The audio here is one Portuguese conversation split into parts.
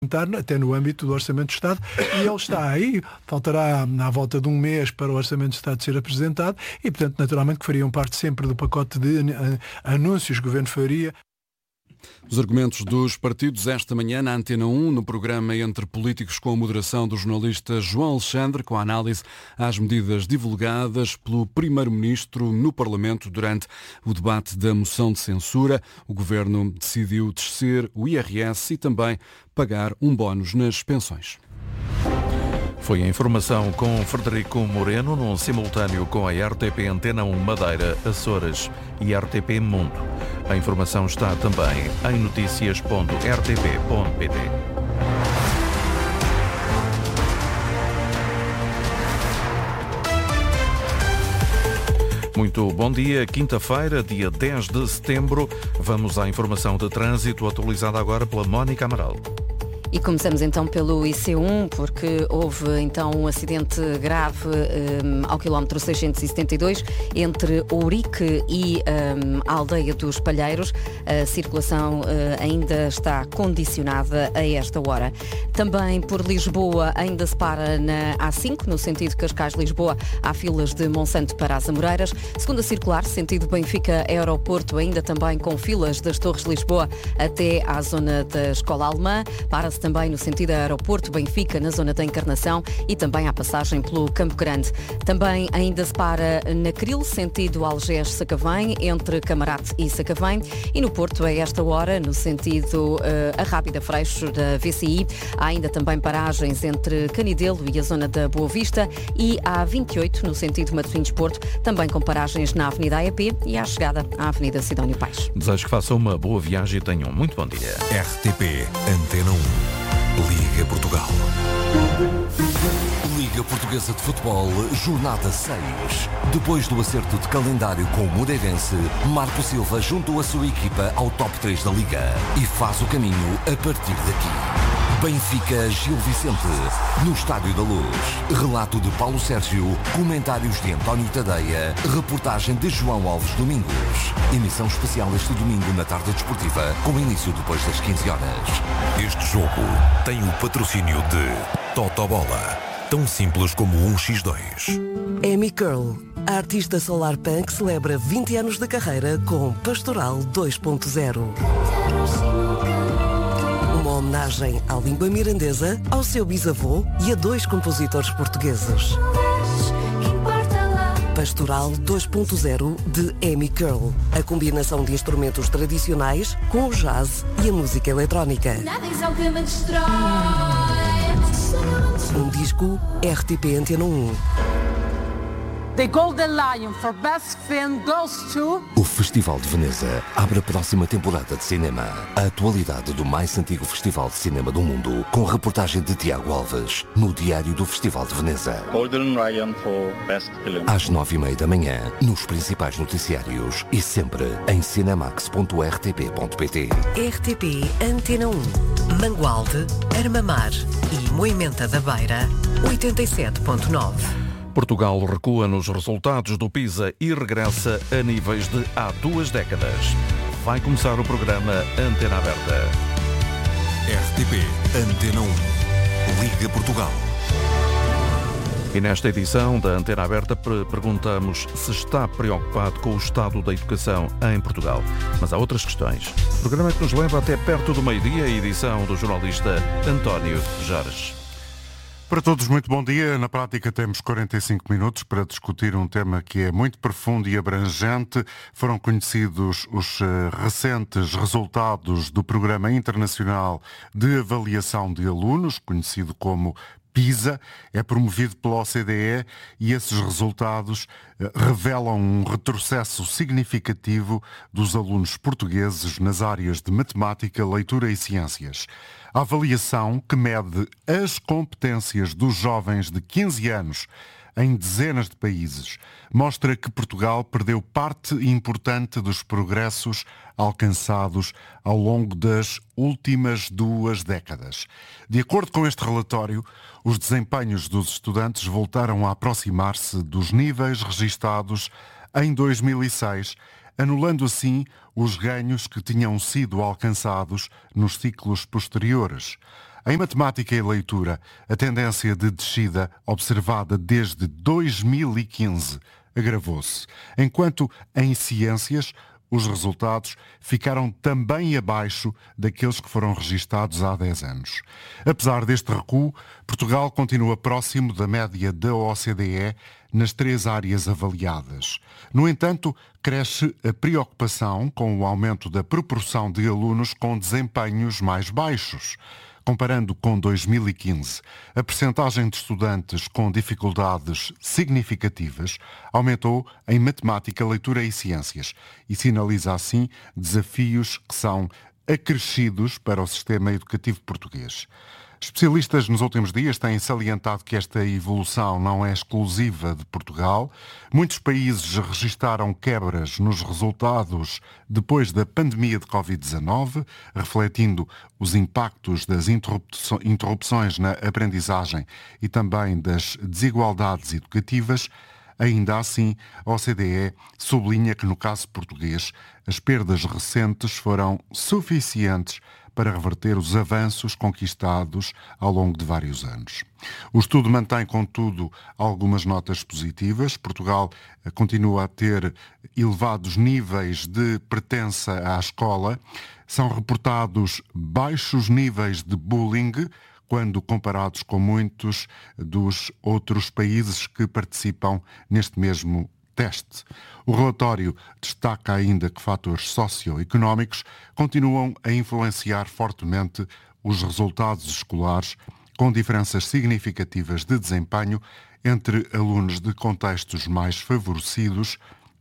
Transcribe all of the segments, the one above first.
até no âmbito do Orçamento de Estado, e ele está aí, faltará à volta de um mês para o Orçamento de Estado ser apresentado e, portanto, naturalmente que fariam parte sempre do pacote de anúncios que o Governo faria. Os argumentos dos partidos esta manhã na Antena 1, no programa Entre Políticos, com a moderação do jornalista João Alexandre, com a análise às medidas divulgadas pelo Primeiro-Ministro no Parlamento durante o debate da moção de censura. O Governo decidiu descer o IRS e também pagar um bónus nas pensões. Foi a informação com Frederico Moreno, num simultâneo com a RTP Antena 1 Madeira, Açores e RTP Mundo. A informação está também em noticias.rtp.pt. Muito bom dia, quinta-feira, dia 10 de setembro. Vamos à informação de trânsito atualizada agora pela Mónica Amaral. E começamos então pelo IC1, porque houve então um acidente grave ao quilómetro 672 entre Ourique e a aldeia dos Palheiros. A circulação ainda está condicionada a esta hora. Também por Lisboa ainda se para na A5, no sentido Cascais-Lisboa, há filas de Monsanto para as Amoreiras. Segunda circular, sentido Benfica-Aeroporto, ainda também com filas das Torres de Lisboa até à zona da Escola Alemã. Para-se também no sentido Aeroporto Benfica, na zona da Encarnação, e também à passagem pelo Campo Grande. Também ainda se para na Cril, sentido Algés-Sacavém, entre Camarate e Sacavém. E no Porto, a esta hora, no sentido Arrábida Freixo da VCI, há ainda também paragens entre Canidelo e a zona da Boa Vista, e a A28, no sentido Matosinhos-Porto, também com paragens na Avenida AEP e à chegada à Avenida Sidónio Paes. Desejo que façam uma boa viagem e tenham um muito bom dia. RTP Antena 1. Liga Portugal. Liga Portuguesa de Futebol, jornada 6. Depois do acerto de calendário com o Moreirense, Marco Silva juntou a sua equipa ao top 3 da Liga e faz o caminho a partir daqui. Benfica Gil Vicente, no Estádio da Luz. Relato de Paulo Sérgio, comentários de António Tadeia, reportagem de João Alves Domingos. Emissão especial este domingo na tarde desportiva, com início depois das 15 horas. Este jogo tem o patrocínio de Totobola, tão simples como 1x2. Amy Curl, a artista solar punk, celebra 20 anos de carreira com Pastoral 2.0. Uma homenagem à língua mirandesa, ao seu bisavô e a 2 compositores portugueses. Pastoral 2.0 de Amy Curl. A combinação de instrumentos tradicionais com o jazz e a música eletrónica. Um disco RTP Antena 1. The Golden Lion for Best Film goes to... O Festival de Veneza abre a próxima temporada de cinema. A atualidade do mais antigo festival de cinema do mundo, com reportagem de Tiago Alves, no Diário do Festival de Veneza. Golden Lion for Best Film. Às 9h30 da manhã, nos principais noticiários e sempre em cinemax.rtp.pt. RTP Antena 1. Mangualde, Armamar e Moimenta da Beira, 87.9. Portugal recua nos resultados do PISA e regressa a níveis de há 2 décadas. Vai começar o programa Antena Aberta. RTP Antena 1. Liga Portugal. E nesta edição da Antena Aberta perguntamos se está preocupado com o estado da educação em Portugal. Mas há outras questões. O programa que nos leva até perto do meio-dia, a edição do jornalista António Jorge. Para todos, muito bom dia. Na prática temos 45 minutos para discutir um tema que é muito profundo e abrangente. Foram conhecidos os recentes resultados do Programa Internacional de Avaliação de Alunos, conhecido como PISA, é promovido pela OCDE e esses resultados revelam um retrocesso significativo dos alunos portugueses nas áreas de matemática, leitura e ciências. A avaliação, que mede as competências dos jovens de 15 anos em dezenas de países, mostra que Portugal perdeu parte importante dos progressos alcançados ao longo das últimas 2 décadas. De acordo com este relatório, os desempenhos dos estudantes voltaram a aproximar-se dos níveis registados em 2006, anulando assim os ganhos que tinham sido alcançados nos ciclos posteriores. Em matemática e leitura, a tendência de descida observada desde 2015 agravou-se, enquanto em ciências os resultados ficaram também abaixo daqueles que foram registados há 10 anos. Apesar deste recuo, Portugal continua próximo da média da OCDE nas 3 áreas avaliadas. No entanto, cresce a preocupação com o aumento da proporção de alunos com desempenhos mais baixos. Comparando com 2015, a percentagem de estudantes com dificuldades significativas aumentou em matemática, leitura e ciências e sinaliza assim desafios que são acrescidos para o sistema educativo português. Especialistas nos últimos dias têm salientado que esta evolução não é exclusiva de Portugal. Muitos países registaram quebras nos resultados depois da pandemia de Covid-19, refletindo os impactos das interrupções na aprendizagem e também das desigualdades educativas. Ainda assim, a OCDE sublinha que, no caso português, as perdas recentes foram suficientes para reverter os avanços conquistados ao longo de vários anos. O estudo mantém, contudo, algumas notas positivas. Portugal continua a ter elevados níveis de pertença à escola. São reportados baixos níveis de bullying, quando comparados com muitos dos outros países que participam neste mesmo teste. O relatório destaca ainda que fatores socioeconómicos continuam a influenciar fortemente os resultados escolares, com diferenças significativas de desempenho entre alunos de contextos mais favorecidos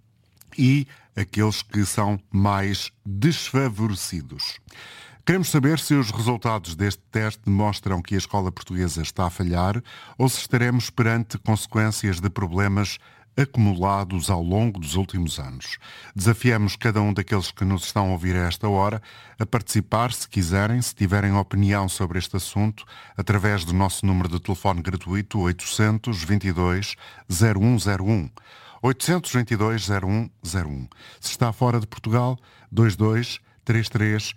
e aqueles que são mais desfavorecidos. Queremos saber se os resultados deste teste mostram que a escola portuguesa está a falhar ou se estaremos perante consequências de problemas acumulados ao longo dos últimos anos. Desafiamos cada um daqueles que nos estão a ouvir a esta hora a participar, se quiserem, se tiverem opinião sobre este assunto, através do nosso número de telefone gratuito 822 0101. 822 0101. Se está fora de Portugal, 22 33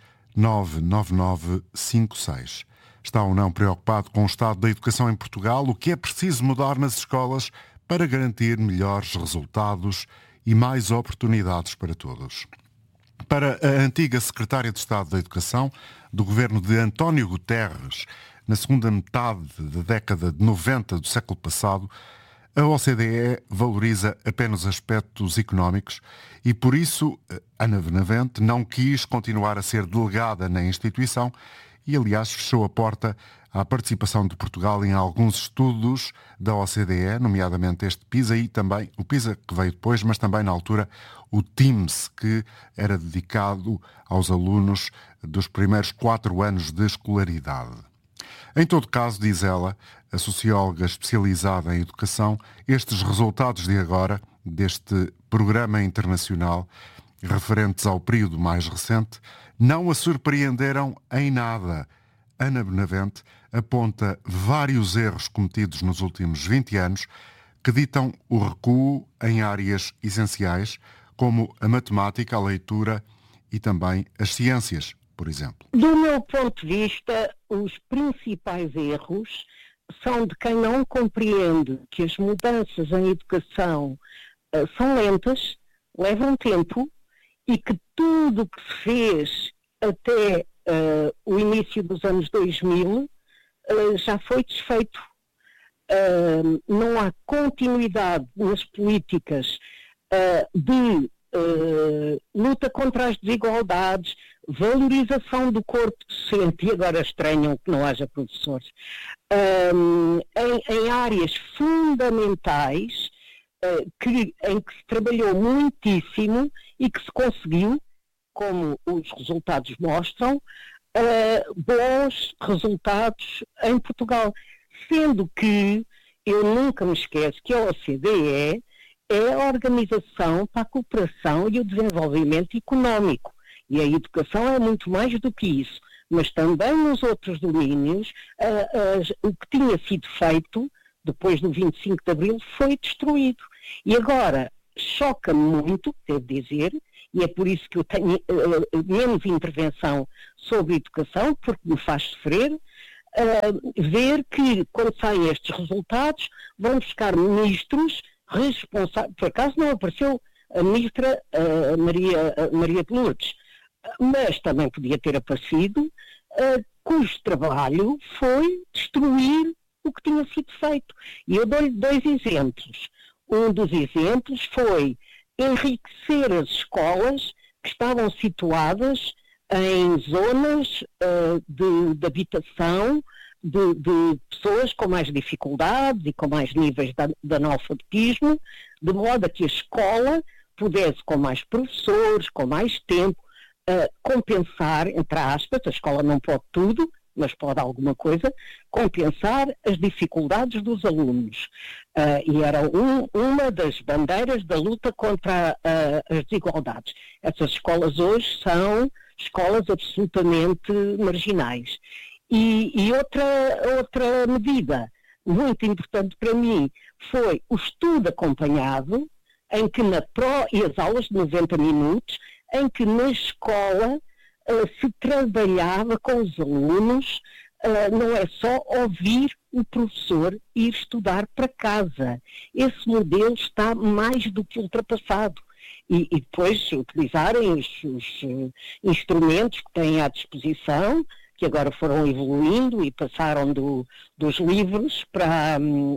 99956. Está ou não preocupado com o estado da educação em Portugal? O que é preciso mudar nas escolas para garantir melhores resultados e mais oportunidades para todos? Para a antiga secretária de Estado da Educação do governo de António Guterres, na segunda metade da década de 90 do século passado, a OCDE valoriza apenas aspectos económicos e, por isso, Ana Benavente não quis continuar a ser delegada na instituição e, aliás, fechou a porta à participação de Portugal em alguns estudos da OCDE, nomeadamente este PISA e também o PISA que veio depois, mas também na altura o TIMSS, que era dedicado aos alunos dos primeiros 4 anos de escolaridade. Em todo caso, diz ela, a socióloga especializada em educação, estes resultados de agora, deste programa internacional, referentes ao período mais recente, não a surpreenderam em nada. Ana Benavente aponta vários erros cometidos nos últimos 20 anos que ditam o recuo em áreas essenciais, como a matemática, a leitura e também as ciências, por exemplo. Do meu ponto de vista, os principais erros são de quem não compreende que as mudanças em educação são lentas, levam tempo e que tudo o que se fez até o início dos anos 2000 já foi desfeito. Não há continuidade nas políticas de luta contra as desigualdades, valorização do corpo docente, e agora estranham que não haja professores, em áreas fundamentais em que se trabalhou muitíssimo e que se conseguiu, como os resultados mostram, bons resultados em Portugal. Sendo que eu nunca me esqueço que a OCDE é a Organização para a Cooperação e o Desenvolvimento Económico. E a educação é muito mais do que isso. Mas também nos outros domínios, o que tinha sido feito depois do 25 de Abril foi destruído. E agora, choca-me muito, devo dizer, e é por isso que eu tenho menos intervenção sobre educação, porque me faz sofrer, ver que, quando saem estes resultados, vão buscar ministros responsáveis. Por acaso não apareceu a ministra Maria de Lourdes, mas também podia ter aparecido, cujo trabalho foi destruir o que tinha sido feito. E eu dou-lhe 2 exemplos. Um dos exemplos foi enriquecer as escolas que estavam situadas em zonas de habitação de pessoas com mais dificuldades e com mais níveis de analfabetismo, de modo a que a escola pudesse, com mais professores, com mais tempo, compensar, entre aspas, a escola não pode tudo, mas pode alguma coisa, compensar as dificuldades dos alunos. E era uma das bandeiras da luta contra as desigualdades. Essas escolas hoje são escolas absolutamente marginais. E outra medida muito importante para mim foi o estudo acompanhado, em que e as aulas de 90 minutos, em que na escola se trabalhava com os alunos, não é só ouvir o professor e ir estudar para casa. Esse modelo está mais do que ultrapassado. E depois utilizarem os instrumentos que têm à disposição, que agora foram evoluindo e passaram dos livros para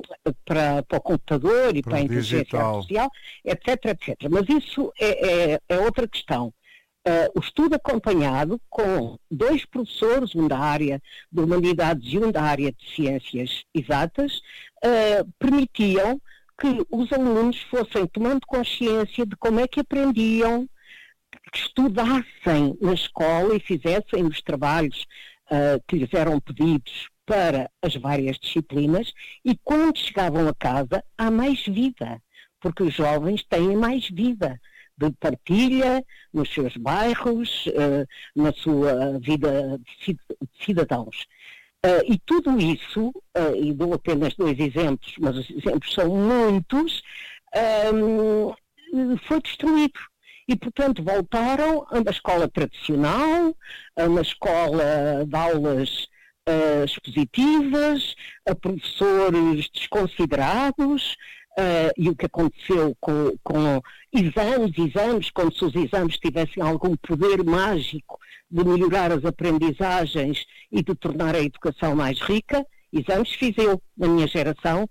o computador e para a inteligência artificial, etc. Mas isso é outra questão. O estudo acompanhado com 2 professores, um da área de humanidades e um da área de ciências exatas, permitiam que os alunos fossem tomando consciência de como é que aprendiam, que estudassem na escola e fizessem os trabalhos que lhes eram pedidos para as várias disciplinas, e quando chegavam a casa há mais vida, porque os jovens têm mais vida de partilha nos seus bairros, na sua vida de cidadãos. E tudo isso, e dou apenas 2 exemplos, mas os exemplos são muitos, foi destruído. E, portanto, voltaram a uma escola tradicional, a uma escola de aulas expositivas, a professores desconsiderados, e o que aconteceu com exames, como se os exames tivessem algum poder mágico de melhorar as aprendizagens e de tornar a educação mais rica. Exames fiz eu na minha geração,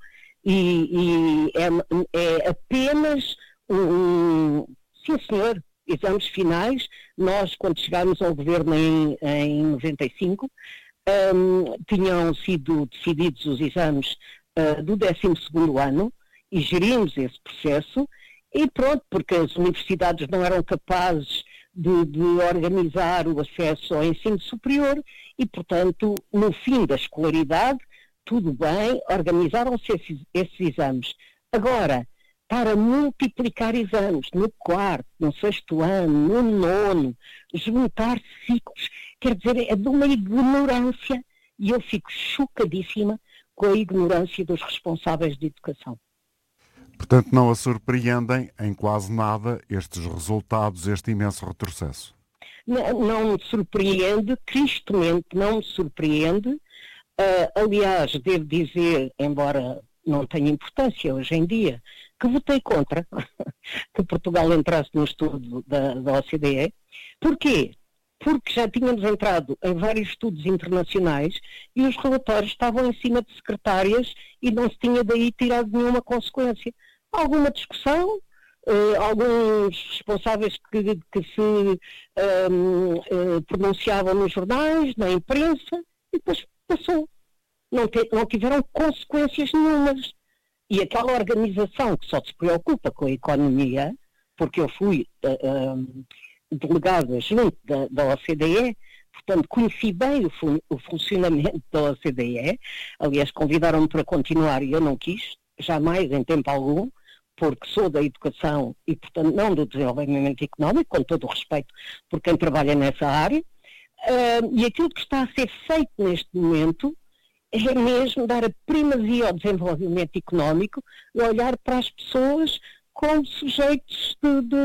e é apenas sim, senhor, exames finais. Nós, quando chegámos ao governo em 95, tinham sido decididos os exames do 12º ano, e gerimos esse processo, e pronto, porque as universidades não eram capazes de organizar o acesso ao ensino superior, e, portanto, no fim da escolaridade, tudo bem, organizaram-se esses exames. Agora, para multiplicar exames no 4º, no 6º ano, no 9º, juntar ciclos, quer dizer, é de uma ignorância, e eu fico chocadíssima com a ignorância dos responsáveis de educação. Portanto, não a surpreendem em quase nada estes resultados, este imenso retrocesso? Não me surpreende, tristemente não me surpreende. Aliás, devo dizer, embora não tenha importância hoje em dia, que votei contra que Portugal entrasse no estudo da OCDE. Porquê? Porque já tínhamos entrado em vários estudos internacionais e os relatórios estavam em cima de secretárias e não se tinha daí tirado nenhuma consequência. Alguma discussão, alguns responsáveis que se pronunciavam nos jornais, na imprensa, e depois passou. Não tiveram consequências nenhumas. E aquela organização que só se preocupa com a economia, porque eu fui delegada junto da OCDE, portanto conheci bem o funcionamento da OCDE, aliás convidaram-me para continuar e eu não quis, jamais em tempo algum, porque sou da educação e, portanto, não do desenvolvimento económico, com todo o respeito por quem trabalha nessa área, e aquilo que está a ser feito neste momento é mesmo dar a primazia ao desenvolvimento económico e olhar para as pessoas como sujeitos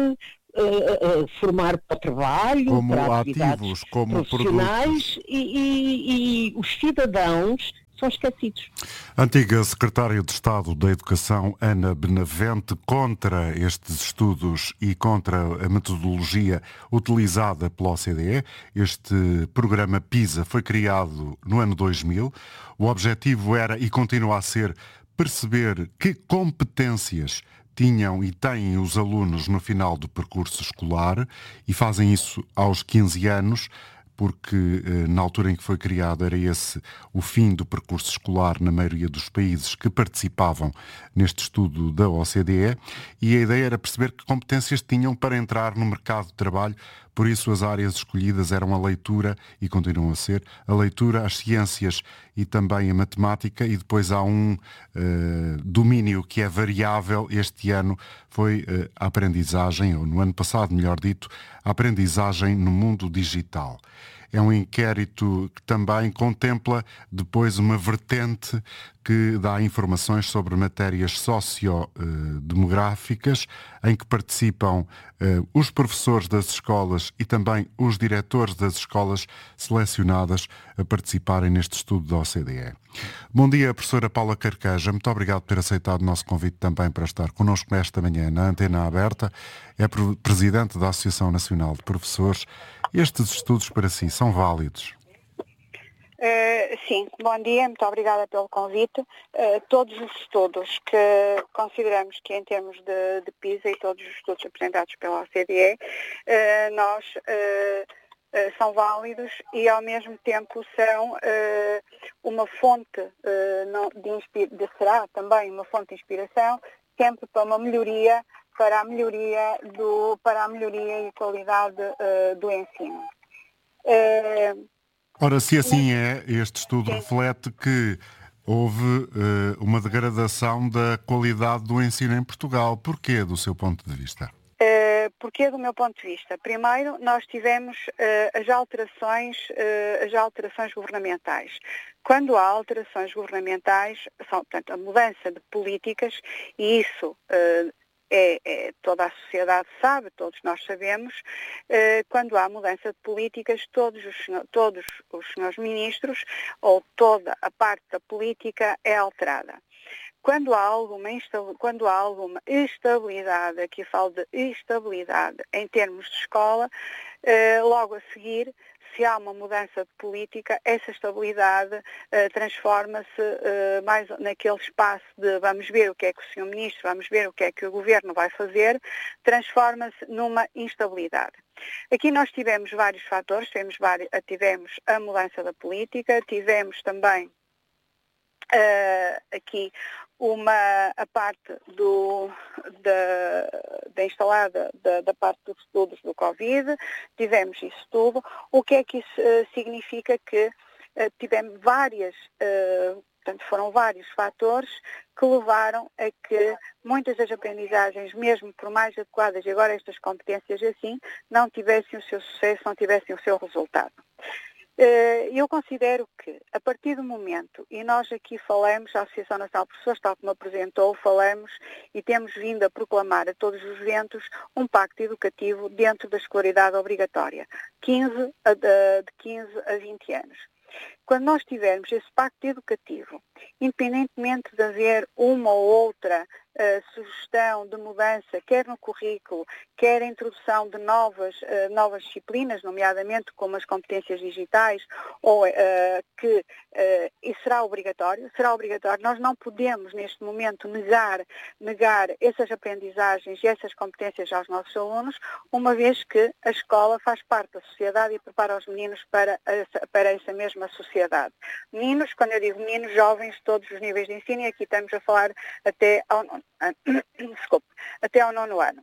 formar para o trabalho, como para atividades ativos, como profissionais e os cidadãos são esquecidos. Antiga Secretária de Estado da Educação, Ana Benavente, contra estes estudos e contra a metodologia utilizada pela OCDE. Este programa PISA foi criado no ano 2000. O objetivo era e continua a ser perceber que competências tinham e têm os alunos no final do percurso escolar, e fazem isso aos 15 anos, porque na altura em que foi criado era esse o fim do percurso escolar na maioria dos países que participavam neste estudo da OCDE, e a ideia era perceber que competências tinham para entrar no mercado de trabalho. Por isso as áreas escolhidas eram a leitura, e continuam a ser, a leitura, as ciências e também a matemática, e depois há um domínio que é variável. Este ano foi a aprendizagem, ou no ano passado, melhor dito, a aprendizagem no mundo digital. É um inquérito que também contempla depois uma vertente que dá informações sobre matérias sociodemográficas, em que participam os professores das escolas e também os diretores das escolas selecionadas a participarem neste estudo da OCDE. Bom dia, professora Paula Carqueja. Muito obrigado por ter aceitado o nosso convite também para estar connosco esta manhã na Antena Aberta. É presidente da Associação Nacional de Professores. Estes estudos para si são válidos? Sim, bom dia, muito obrigada pelo convite. Todos os estudos que consideramos que em termos de PISA e todos os estudos apresentados pela OCDE, são válidos e ao mesmo tempo são uma fonte, será também uma fonte de inspiração, sempre para uma melhoria, para a melhoria e qualidade do ensino. Ora, se assim é, este estudo reflete que houve uma degradação da qualidade do ensino em Portugal. Porquê, do seu ponto de vista? Porquê, do meu ponto de vista? Primeiro, nós tivemos as alterações governamentais. Quando há alterações governamentais, portanto, a mudança de políticas, e isso toda a sociedade sabe, todos nós sabemos, quando há mudança de políticas, todos os senhores ministros ou toda a parte da política é alterada. Quando há alguma instabilidade, aqui falo de instabilidade em termos de escola, logo a seguir, se há uma mudança de política, essa estabilidade transforma-se mais naquele espaço de vamos ver o que é que o Sr. Ministro, vamos ver o que é que o Governo vai fazer, transforma-se numa instabilidade. Aqui nós tivemos vários fatores, tivemos a mudança da política, tivemos também aqui a parte da instalada da parte dos estudos do Covid, tivemos isso tudo. O que é que isso significa? Que tivemos foram vários fatores que levaram a que muitas das aprendizagens, mesmo por mais adequadas, e agora estas competências assim, não tivessem o seu sucesso, não tivessem o seu resultado. Eu considero que, a partir do momento, e nós aqui falamos, a Associação Nacional de Professores, tal como apresentou, falamos e temos vindo a proclamar a todos os ventos um pacto educativo dentro da escolaridade obrigatória, de 15 a 20 anos. Quando nós tivermos esse pacto educativo, independentemente de haver uma ou outra sugestão de mudança, quer no currículo, quer a introdução de novas disciplinas, nomeadamente como as competências digitais, e será obrigatório. Nós não podemos, neste momento, negar essas aprendizagens e essas competências aos nossos alunos, uma vez que a escola faz parte da sociedade e prepara os meninos para essa mesma sociedade. Meninos, quando eu digo meninos, jovens de todos os níveis de ensino, e aqui estamos a falar até ao 9º ano.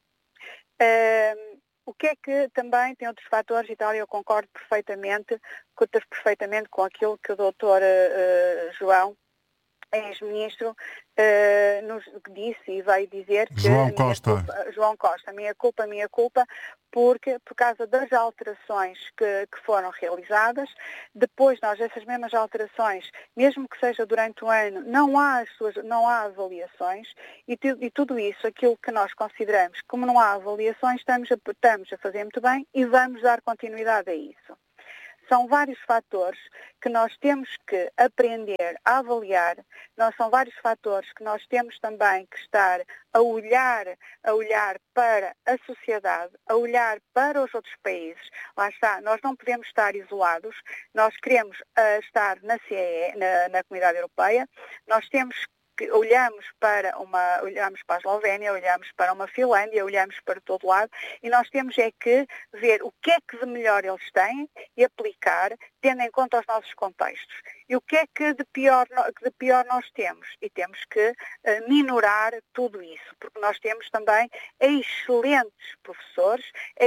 O que é que também tem outros fatores e tal, eu concordo perfeitamente com aquilo que o Dr. João ex-ministro nos disse e veio dizer que João Costa, minha culpa, porque por causa das alterações que foram realizadas, depois nós essas mesmas alterações, mesmo que seja durante o ano, não há avaliações e tudo isso, aquilo que nós consideramos, como não há avaliações, estamos a fazer muito bem e vamos dar continuidade a isso. São vários fatores que nós temos que aprender a avaliar, são vários fatores que nós temos também que estar a olhar para a sociedade, a olhar para os outros países. Lá está, nós não podemos estar isolados, nós queremos estar na CEE, na Comunidade Europeia, nós temos que olhamos para a Eslovénia, olhamos para uma Finlândia, olhamos para todo lado e nós temos que ver o que é que de melhor eles têm e aplicar, tendo em conta os nossos contextos. E o que é que de pior nós temos? E temos que minorar tudo isso, porque nós temos também excelentes professores,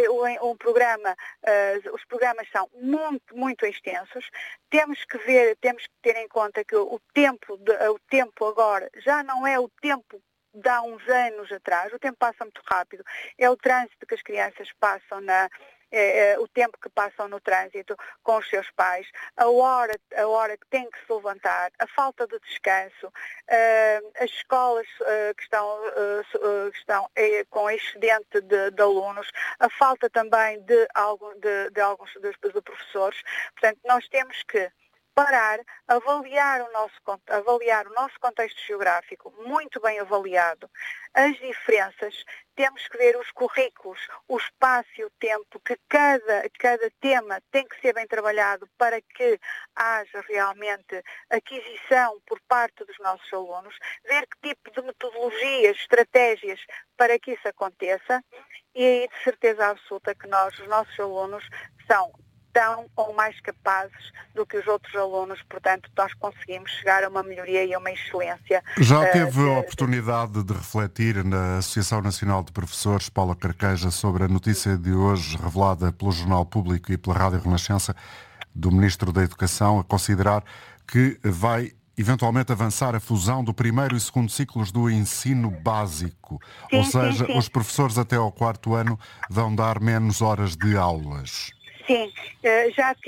os programas são muito, muito extensos, temos que ter em conta que o tempo agora já não é o tempo de há uns anos atrás, o tempo passa muito rápido, é o trânsito que as crianças passam o tempo que passam no trânsito com os seus pais, a hora que têm que se levantar, a falta de descanso, as escolas que estão com excedente de alunos, a falta também de alguns dos professores. Portanto, nós temos que parar, avaliar o nosso contexto geográfico, muito bem avaliado, as diferenças, temos que ver os currículos, o espaço e o tempo, que cada tema tem que ser bem trabalhado para que haja realmente aquisição por parte dos nossos alunos, ver que tipo de metodologias, estratégias para que isso aconteça e aí de certeza absoluta que os nossos alunos são tão ou mais capazes do que os outros alunos, portanto, nós conseguimos chegar a uma melhoria e a uma excelência. Já teve a oportunidade de refletir na Associação Nacional de Professores, Paula Carqueja, sobre a notícia de hoje revelada pelo Jornal Público e pela Rádio Renascença do Ministro da Educação, a considerar que vai eventualmente avançar a fusão do primeiro e segundo ciclos do ensino básico? Sim, ou seja, sim. Os professores até ao 4º ano vão dar menos horas de aulas. Sim, já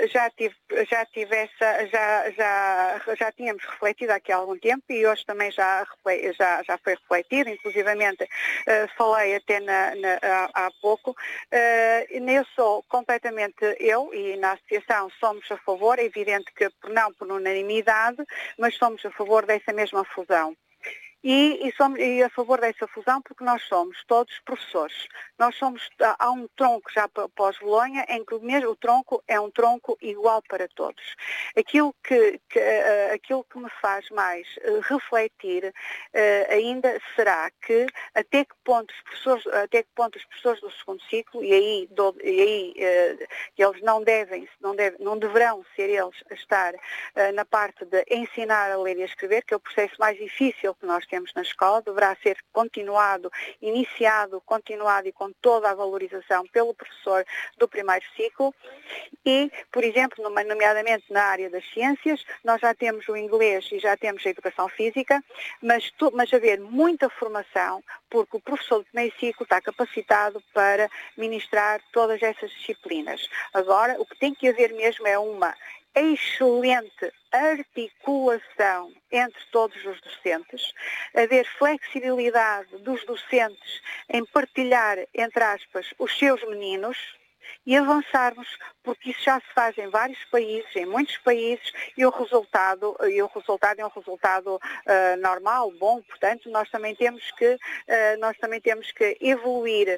tínhamos refletido aqui há algum tempo e hoje também já foi refletido, inclusivamente falei até há pouco. Eu sou completamente, e na associação somos a favor, é evidente que não por unanimidade, mas somos a favor dessa mesma fusão. E a favor dessa fusão porque nós somos todos professores. Há um tronco já pós-Bolonha em que o tronco é um tronco igual para todos. Aquilo que me faz mais refletir ainda será que até que ponto os professores do segundo ciclo, e aí eles não deverão ser eles a estar na parte de ensinar a ler e a escrever, que é o processo mais difícil que nós temos na escola, deverá ser iniciado e com toda a valorização pelo professor do primeiro ciclo e, por exemplo, nomeadamente na área das ciências, nós já temos o inglês e já temos a educação física, mas haver muita formação, porque o professor do primeiro ciclo está capacitado para ministrar todas essas disciplinas. Agora, o que tem que haver mesmo é uma excelente articulação entre todos os docentes, haver flexibilidade dos docentes em partilhar, entre aspas, os seus meninos e avançarmos, porque isso já se faz em vários países, em muitos países, e o resultado é um resultado normal, bom. Portanto, nós também temos que evoluir,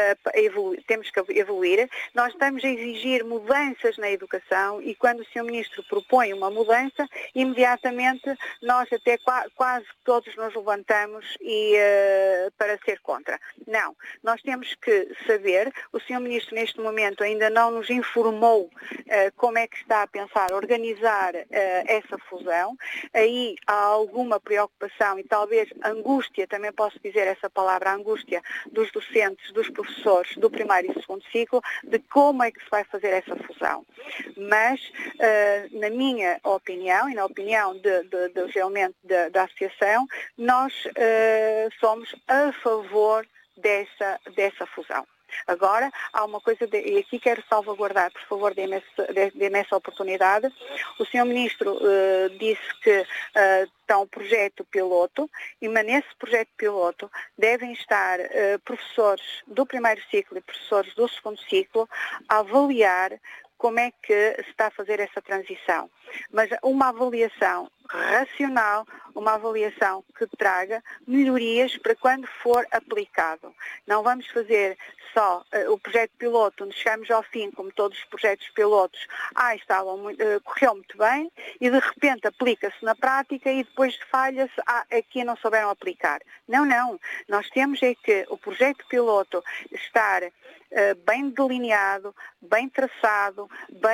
Nós estamos a exigir mudanças na educação e quando o Sr. Ministro propõe uma mudança, imediatamente nós até quase todos nos levantamos para ser contra. Não, nós temos que saber, o Sr. Ministro neste momento momento ainda não nos informou como é que está a pensar organizar essa fusão. Aí há alguma preocupação e talvez angústia, também posso dizer essa palavra, angústia, dos docentes, dos professores do primeiro e segundo ciclo, de como é que se vai fazer essa fusão. Mas, na minha opinião e na opinião dos elementos da associação, nós somos a favor dessa fusão. Agora, há uma coisa, e aqui quero salvaguardar, por favor, dê-me essa oportunidade. O Sr. Ministro disse que está um projeto piloto, e nesse projeto piloto devem estar professores do primeiro ciclo e professores do segundo ciclo a avaliar como é que se está a fazer essa transição. Mas uma avaliação racional, uma avaliação que traga melhorias para quando for aplicado. Não vamos fazer só o projeto piloto, onde chegamos ao fim, como todos os projetos pilotos, correu muito bem, e de repente aplica-se na prática e depois falha-se, aqui não souberam aplicar. Não. Nós temos é que o projeto piloto estar bem delineado, bem traçado,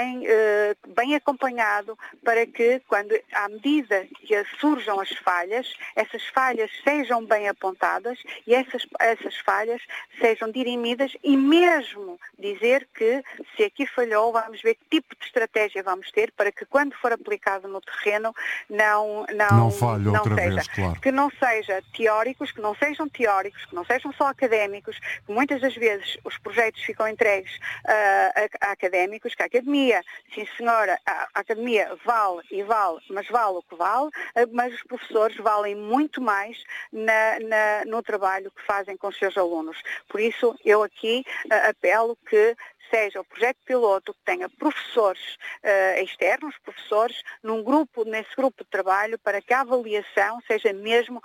bem acompanhado, para que, à medida que surjam as falhas, essas falhas sejam bem apontadas e essas falhas sejam dirimidas, e mesmo dizer que, se aqui falhou, vamos ver que tipo de estratégia vamos ter para que, quando for aplicado no terreno, não falhe outra vez, claro. Que não sejam teóricos, que não sejam só académicos, que muitas das vezes os projetos ficam entregues a académicos, que a academia, sim senhora, a academia vale, mas vale o que vale, mas os professores valem muito mais no trabalho que fazem com os seus alunos. Por isso, eu aqui apelo que seja o projeto piloto que tenha professores externos, nesse grupo de trabalho, para que a avaliação seja mesmo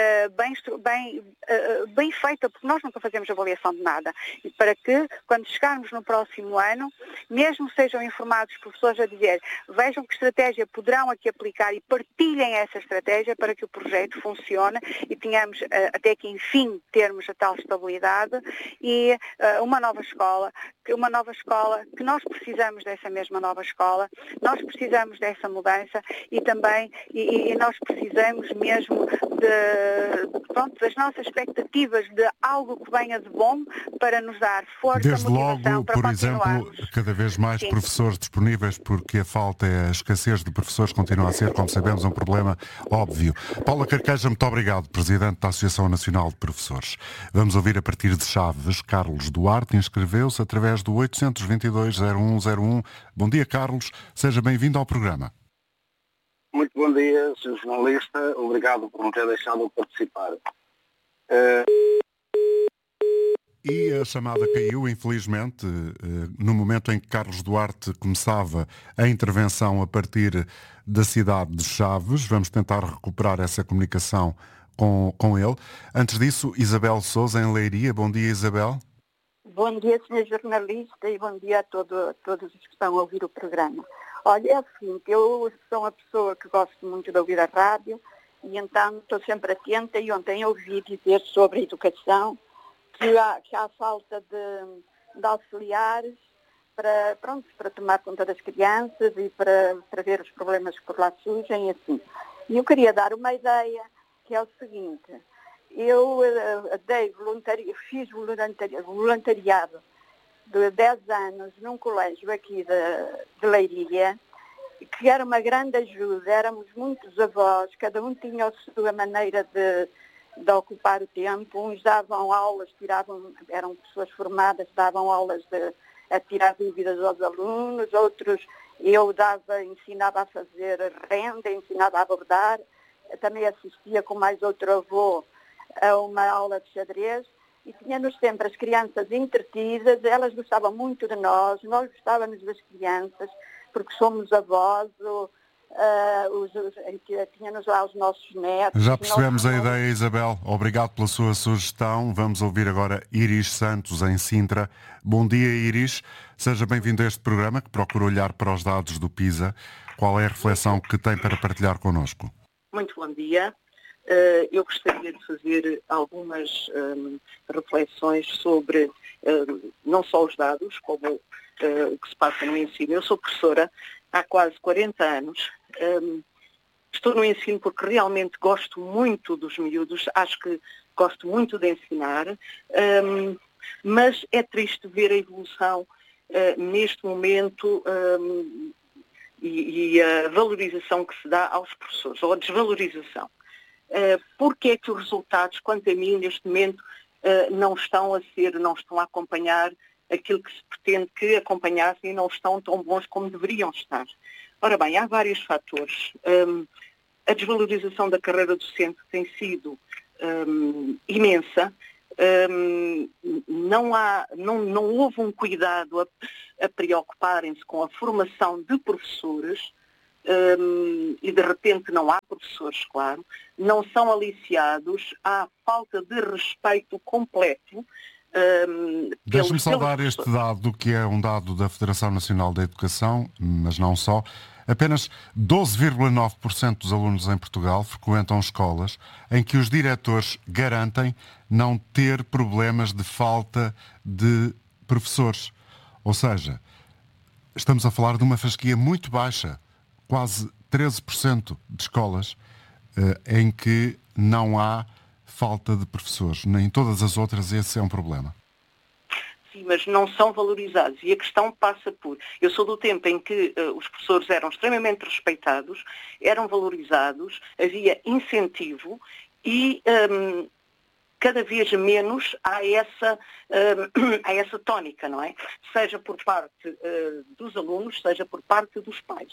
bem feita, porque nós nunca fazemos avaliação de nada. E para que, quando chegarmos no próximo ano, mesmo sejam informados os professores a dizer, vejam que estratégia poderão aqui aplicar e partilhem essa estratégia para que o projeto funcione e tenhamos, até que enfim, termos a tal estabilidade e uma nova escola, que nós precisamos dessa mesma nova escola, nós precisamos dessa mudança e também nós precisamos mesmo das nossas expectativas de algo que venha de bom para nos dar força, desde motivação logo, para por exemplo, cada vez mais Sim. professores disponíveis, porque a escassez de professores continua a ser, como sabemos, um problema óbvio. Paula Carqueja, muito obrigado, Presidente da Associação Nacional de Professores. Vamos ouvir a partir de Chaves. Carlos Duarte inscreveu-se através do 822-0101. Bom dia, Carlos. Seja bem-vindo ao programa. Muito bom dia, Sr. Jornalista. Obrigado por me ter deixado participar. E a chamada caiu, infelizmente, no momento em que Carlos Duarte começava a intervenção a partir da cidade de Chaves. Vamos tentar recuperar essa comunicação com ele. Antes disso, Isabel Sousa, em Leiria. Bom dia, Isabel. Bom dia, Sr. Jornalista, e bom dia a todos os que estão a ouvir o programa. Olha, é o seguinte, eu sou uma pessoa que gosto muito de ouvir a rádio e então estou sempre atenta, e ontem ouvi dizer sobre a educação que há falta de auxiliares para tomar conta das crianças e para ver os problemas que por lá surgem e assim. E eu queria dar uma ideia, que é o seguinte: eu fiz voluntariado de 10 anos num colégio aqui de Leiria, que era uma grande ajuda. Éramos muitos avós, cada um tinha a sua maneira de ocupar o tempo. Uns davam aulas, eram pessoas formadas, davam aulas a tirar dúvidas aos alunos, outros ensinava a fazer renda, ensinava a bordar. Eu também assistia com mais outro avô a uma aula de xadrez, e tínhamos sempre as crianças entretidas. Elas gostavam muito de nós gostávamos das crianças, porque somos avós, tínhamos lá os nossos netos. Já percebemos a ideia, Isabel. Obrigado pela sua sugestão. Vamos ouvir agora Iris Santos, em Sintra. Bom dia, Iris. Seja bem-vindo a este programa que procura olhar para os dados do PISA. Qual é a reflexão que tem para partilhar connosco? Muito bom dia. Eu gostaria de fazer algumas reflexões sobre não só os dados, como o que se passa no ensino. Eu sou professora há quase 40 anos. Estou no ensino porque realmente gosto muito dos miúdos, acho que gosto muito de ensinar, mas é triste ver a evolução neste momento e a valorização que se dá aos professores, ou a desvalorização. Porque é que os resultados, quanto a mim, neste momento, não estão a acompanhar aquilo que se pretende que acompanhassem e não estão tão bons como deveriam estar? Ora bem, há vários fatores. A desvalorização da carreira docente tem sido imensa. Não houve um cuidado a preocuparem-se com a formação de professores e de repente não há professores, claro, não são aliciados, há falta de respeito completo. Deixe-me só dar este dado, que é um dado da Federação Nacional da Educação, mas não só. Apenas 12,9% dos alunos em Portugal frequentam escolas em que os diretores garantem não ter problemas de falta de professores. Ou seja, estamos a falar de uma fasquia muito baixa, quase 13% de escolas em que não há falta de professores. Nem todas as outras esse é um problema. Sim, mas não são valorizados. E a questão passa por... Eu sou do tempo em que os professores eram extremamente respeitados, eram valorizados, havia incentivo e cada vez menos há essa tónica, não é? Seja por parte dos alunos, seja por parte dos pais.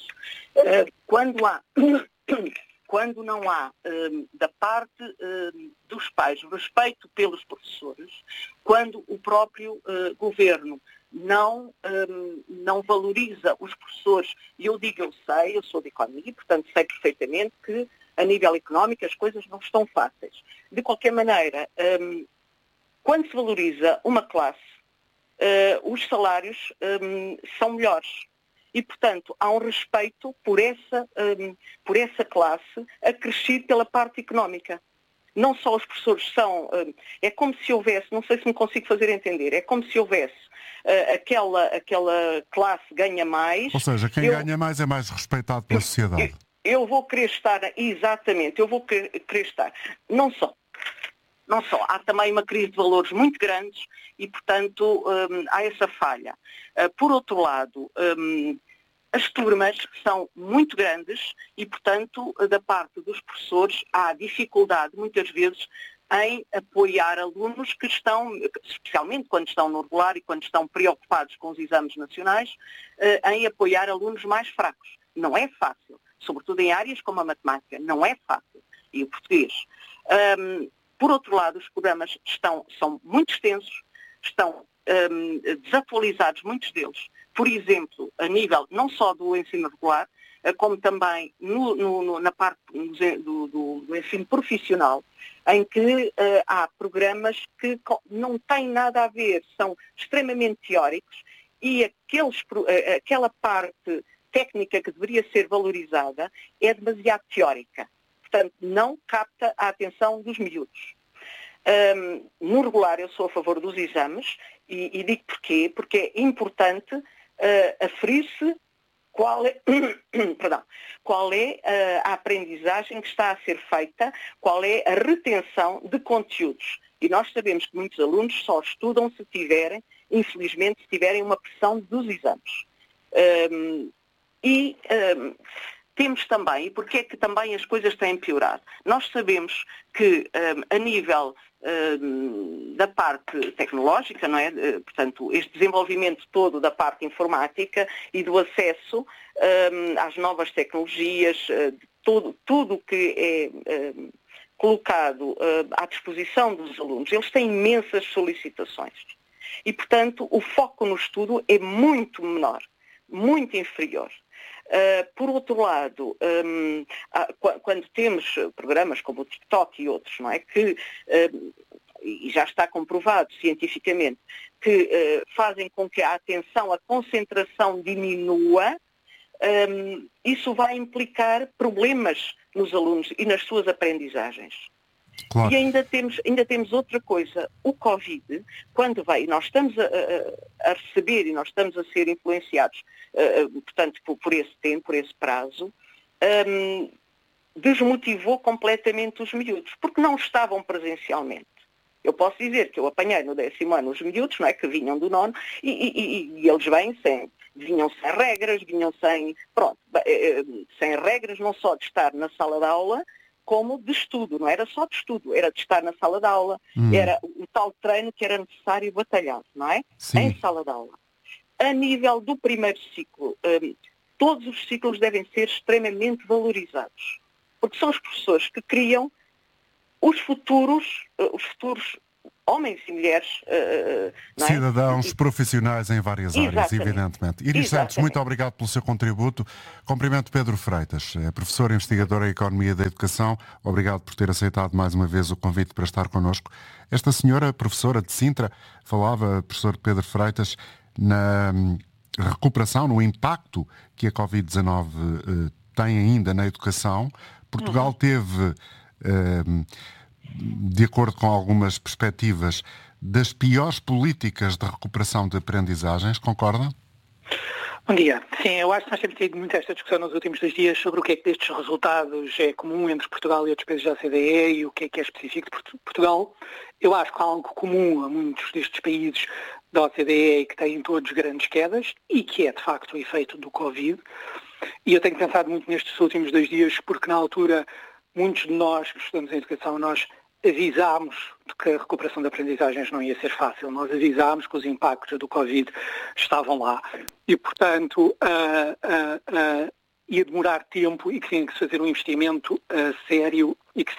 Quando não há da parte dos pais respeito pelos professores, quando o próprio governo não valoriza os professores, e eu sou de economia, portanto sei perfeitamente que a nível económico as coisas não estão fáceis. De qualquer maneira, quando se valoriza uma classe, os salários são melhores. E, portanto, há um respeito por essa classe acrescido pela parte económica. Não só os professores são... é como se houvesse, não sei se me consigo fazer entender, é como se houvesse aquela classe ganha mais... Ou seja, quem ganha mais é mais respeitado pela sociedade. Eu vou querer estar... Exatamente, eu vou querer estar. Não só. Há também uma crise de valores muito grande e, portanto, há essa falha. Por outro lado... As turmas são muito grandes e, portanto, da parte dos professores há dificuldade, muitas vezes, em apoiar alunos que estão, especialmente quando estão no regular e quando estão preocupados com os exames nacionais, em apoiar alunos mais fracos. Não é fácil, sobretudo em áreas como a matemática, não é fácil. E o português. Por outro lado, os programas são muito extensos, estão desatualizados, muitos deles. Por exemplo, a nível não só do ensino regular, como também na parte do ensino profissional, em que há programas que não têm nada a ver, são extremamente teóricos e aquela parte técnica que deveria ser valorizada é demasiado teórica. Portanto, não capta a atenção dos miúdos. No regular, eu sou a favor dos exames e digo porquê? Porque é importante aferir-se qual é a aprendizagem que está a ser feita, qual é a retenção de conteúdos. E nós sabemos que muitos alunos só estudam se tiverem uma pressão dos exames. Temos também, e porque é que também as coisas têm piorado? Nós sabemos que a nível da parte tecnológica, não é? Portanto, este desenvolvimento todo da parte informática e do acesso às novas tecnologias, tudo que é colocado à disposição dos alunos, eles têm imensas solicitações. E, portanto, o foco no estudo é muito menor, muito inferior. Por outro lado, quando temos programas como o TikTok e outros, não é, que, e já está comprovado cientificamente, que fazem com que a atenção, a concentração diminua, isso vai implicar problemas nos alunos e nas suas aprendizagens. Claro. E ainda temos outra coisa. O Covid, quando veio, nós estamos a receber e nós estamos a ser influenciados, portanto, por esse tempo, por esse prazo, desmotivou completamente os miúdos, porque não estavam presencialmente. Eu posso dizer que eu apanhei no 10º ano os miúdos, não é, que vinham do 9º, e eles vinham sem regras, sem regras não só de estar na sala de aula, como de estudo. Não era só de estudo, era de estar na sala de aula, era o tal treino que era necessário batalhar, não é? Sim. Em sala de aula. A nível do primeiro ciclo, todos os ciclos devem ser extremamente valorizados, porque são os professores que criam os futuros homens e mulheres, não é? Cidadãos profissionais em várias áreas, evidentemente. Iris Santos, muito obrigado pelo seu contributo. Cumprimento Pedro Freitas, professor investigador em Economia da Educação. Obrigado por ter aceitado mais uma vez o convite para estar connosco. Esta senhora, professora de Sintra, falava, professor Pedro Freitas, na recuperação, no impacto que a Covid-19 tem ainda na educação. Portugal teve, de acordo com algumas perspectivas, das piores políticas de recuperação de aprendizagens, concorda? Bom dia. Sim, eu acho que nós temos tido muito esta discussão nos últimos 2 dias sobre o que é que destes resultados é comum entre Portugal e outros países da OCDE e o que é específico de Portugal. Eu acho que há algo comum a muitos destes países da OCDE que têm todos grandes quedas e que é, de facto, o efeito do Covid. E eu tenho pensado muito nestes últimos 2 dias porque, na altura, muitos de nós que estudamos em educação, nós avisámos de que a recuperação de aprendizagens não ia ser fácil. Nós avisámos que os impactos do Covid estavam lá e, portanto, ia demorar tempo e que tinha que se fazer um investimento sério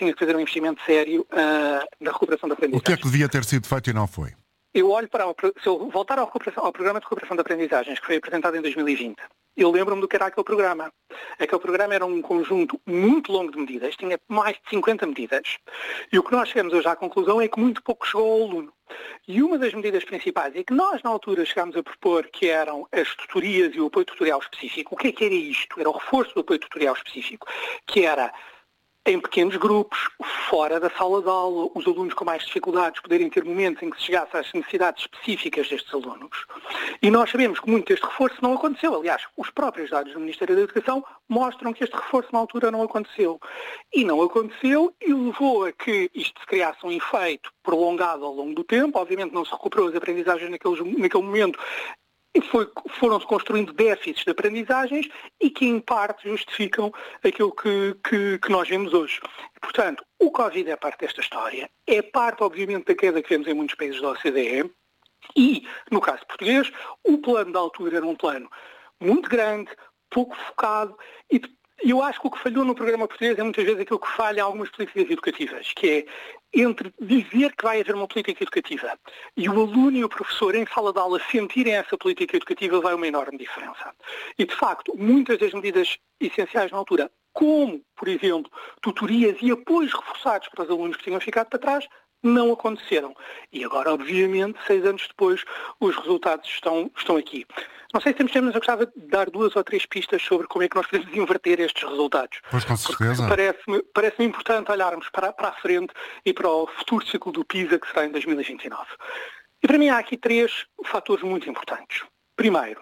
na recuperação da aprendizagem. O que é que devia ter sido feito e não foi? Eu olho se eu voltar ao programa de recuperação de aprendizagens que foi apresentado em 2020, eu lembro-me do que era aquele programa. Aquele programa era um conjunto muito longo de medidas, tinha mais de 50 medidas, e o que nós chegamos hoje à conclusão é que muito pouco chegou ao aluno. E uma das medidas principais é que nós, na altura, chegámos a propor que eram as tutorias e o apoio tutorial específico. O que é que era isto? Era o reforço do apoio tutorial específico, que era em pequenos grupos, fora da sala de aula, os alunos com mais dificuldades poderem ter momentos em que se chegasse às necessidades específicas destes alunos. E nós sabemos que muito deste reforço não aconteceu. Aliás, os próprios dados do Ministério da Educação mostram que este reforço na altura não aconteceu. E não aconteceu e levou a que isto se criasse um efeito prolongado ao longo do tempo. Obviamente não se recuperou as aprendizagens naquele momento. E foram-se construindo déficits de aprendizagens e que, em parte, justificam aquilo que nós vemos hoje. Portanto, o Covid é parte desta história, é parte, obviamente, da queda que vemos em muitos países da OCDE e, no caso português, o plano da altura era um plano muito grande, pouco focado e eu acho que o que falhou no programa português é muitas vezes aquilo que falha em algumas políticas educativas, que é entre dizer que vai haver uma política educativa e o aluno e o professor em sala de aula sentirem essa política educativa vai uma enorme diferença. E, de facto, muitas das medidas essenciais na altura, como, por exemplo, tutorias e apoios reforçados para os alunos que tinham ficado para trás, não aconteceram. E agora, obviamente, 6 anos depois, os resultados estão aqui. Não sei se temos tempo, mas eu gostava de dar 2 ou 3 pistas sobre como é que nós podemos inverter estes resultados. Pois, com certeza. Parece-me importante olharmos para a frente e para o futuro ciclo do PISA, que será em 2029. E para mim há aqui 3 fatores muito importantes. Primeiro,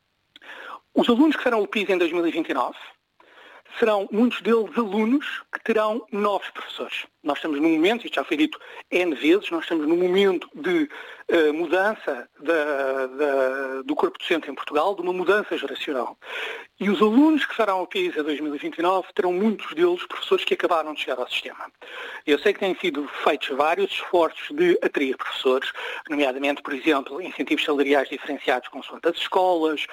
os alunos que farão o PISA em 2029 serão muitos deles alunos que terão novos professores. Nós estamos num momento, isto já foi dito N vezes, nós estamos num momento de mudança do corpo docente em Portugal, de uma mudança geracional. E os alunos que farão o PISA 2029 terão muitos deles professores que acabaram de chegar ao sistema. Eu sei que têm sido feitos vários esforços de atrair professores, nomeadamente, por exemplo, incentivos salariais diferenciados consoante as escolas,